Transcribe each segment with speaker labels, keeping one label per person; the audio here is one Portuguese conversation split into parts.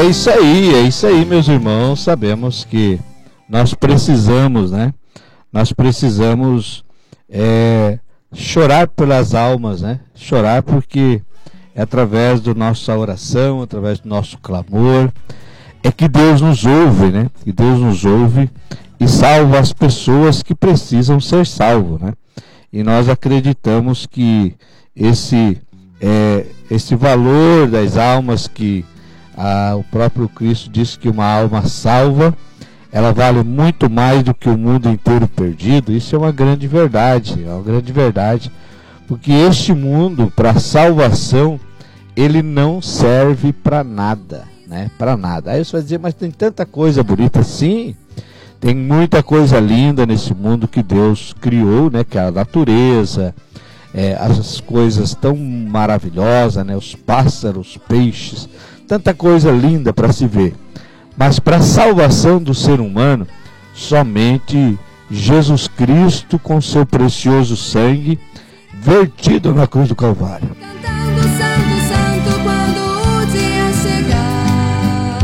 Speaker 1: é isso aí, meus irmãos. Sabemos que nós precisamos, né? Nós precisamos chorar pelas almas, né? Chorar porque é através da nossa oração, através do nosso clamor, é que Deus nos ouve, né? Que Deus nos ouve e salva as pessoas que precisam ser salvas, né? E nós acreditamos que esse valor das almas que o próprio Cristo disse que uma alma salva, ela vale muito mais do que o mundo inteiro perdido. Isso é uma grande verdade, porque este mundo, para salvação, ele não serve para nada, né? Para nada. Aí você vai dizer, mas tem tanta coisa bonita. Sim, tem muita coisa linda nesse mundo que Deus criou, né? Que é a natureza, as coisas tão maravilhosas, né? Os pássaros, os peixes, tanta coisa linda para se ver. Mas para a salvação do ser humano, somente Jesus Cristo, com seu precioso sangue vertido na cruz do Calvário.
Speaker 2: Cantando Santo, Santo, quando o dia chegar.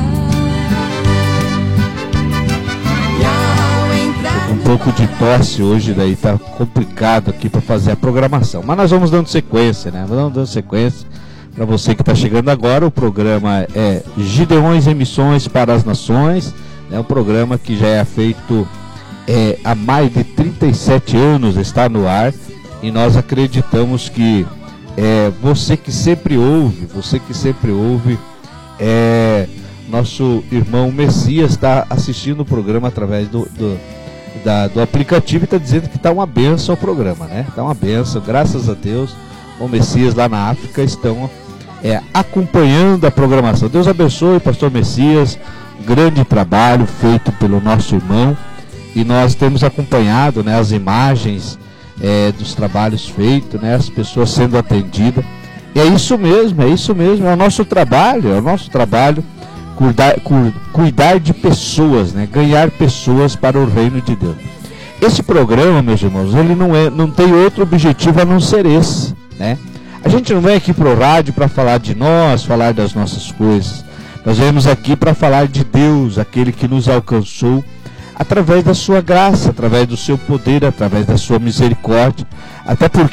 Speaker 2: E ao entrar
Speaker 1: Um pouco de tosse hoje, daí tá complicado aqui para fazer a programação. Mas nós vamos dando sequência, né? Vamos dando sequência. Para você que está chegando agora, o programa é Gideões em Missões para as Nações. É um programa que já é feito há mais de 37 anos, está no ar. E nós acreditamos que você que sempre ouve, nosso irmão Messias está assistindo o programa através do aplicativo e está dizendo que está uma benção o programa, né? Está uma benção, graças a Deus. O Messias lá na África estão acompanhando a programação. Deus abençoe, pastor Messias, grande trabalho feito pelo nosso irmão, e nós temos acompanhado, né, as imagens dos trabalhos feitos, né, as pessoas sendo atendidas. É isso mesmo, é o nosso trabalho, cuidar de pessoas, né, ganhar pessoas para o reino de Deus. Esse programa, meus irmãos, ele não tem outro objetivo a não ser esse, né? A gente não vem aqui para o rádio para falar de nós, falar das nossas coisas. Nós viemos aqui para falar de Deus, aquele que nos alcançou através da sua graça, através do seu poder, através da sua misericórdia. Até porque